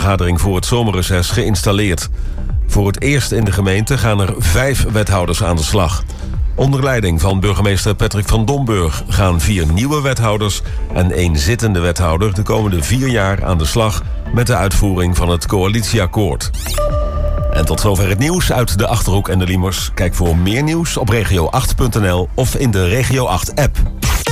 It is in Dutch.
raadsvergadering voor het zomerreces geïnstalleerd. Voor het eerst in de gemeente gaan er 5 wethouders aan de slag. Onder leiding van burgemeester Patrick van Domburg gaan 4 nieuwe wethouders en 1 zittende wethouder de komende 4 jaar aan de slag met de uitvoering van het coalitieakkoord. En tot zover het nieuws uit de Achterhoek en de Liemers. Kijk voor meer nieuws op regio8.nl of in de Regio 8 app.